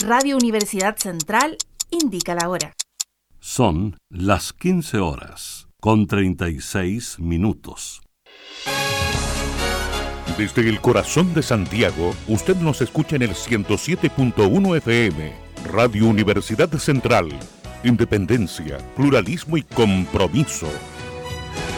Radio Universidad Central indica la hora. Son las 15 horas, con 36 minutos. Desde el corazón de Santiago, usted nos escucha en el 107.1 FM, Radio Universidad Central. Independencia, pluralismo y compromiso.